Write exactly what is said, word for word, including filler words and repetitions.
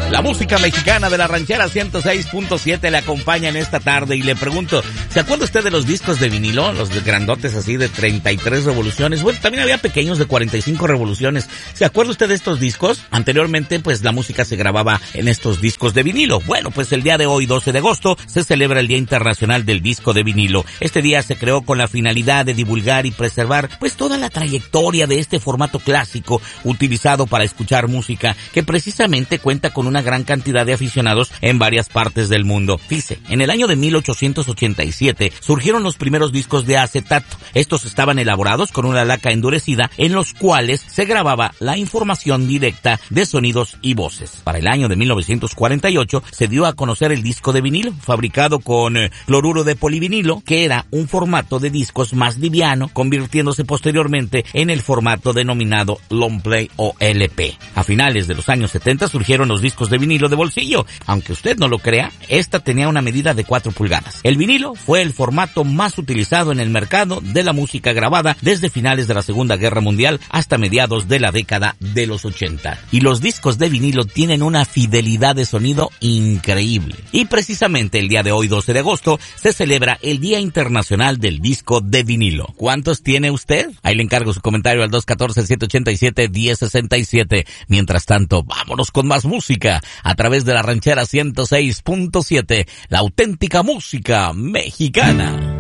La música mexicana de la ranchera ciento seis punto siete le acompaña en esta tarde y le pregunto, ¿se acuerda usted de los discos de vinilo? Los de grandotes así de treinta y tres revoluciones. Bueno, también había pequeños de cuarenta y cinco revoluciones. ¿Se acuerda usted de estos discos? Anteriormente, pues la música se grababa en estos discos de vinilo. Bueno, pues el día de hoy, doce de agosto, se celebra el Día Internacional del Disco de Vinilo. Este día se creó con la finalidad de divulgar y preservar pues toda la trayectoria de este formato clásico utilizado para escuchar música, que precisamente cuenta con una gran cantidad de aficionados en varias partes del mundo. Fíjese, en el año de mil ochocientos ochenta y siete surgieron los primeros discos de acetato. Estos estaban elaborados con una laca endurecida en los cuales se grababa la información directa de sonidos y voces. Para el año de mil novecientos cuarenta y ocho se dio a conocer el disco de vinilo, fabricado con eh, cloruro de polivinilo, que era un formato de discos más liviano, convirtiéndose posteriormente en el formato denominado long play o L P. A finales de los años setenta surgieron los discos de vinilo de bolsillo. Aunque usted no lo crea, esta tenía una medida de cuatro pulgadas. El vinilo fue el formato más utilizado en el mercado de la música grabada desde finales de la Segunda Guerra Mundial hasta mediados de la década de los ochenta. Y los discos de vinilo tienen una fidelidad de sonido increíble. Y precisamente el día de hoy, doce de agosto, se celebra el Día Internacional del Disco de Vinilo. ¿Cuántos tiene usted? Ahí le encargo su comentario al dos uno cuatro, siete ocho siete, uno cero seis siete. Mientras tanto, vámonos con más música a través de la ranchera ciento seis punto siete, la auténtica música mexicana.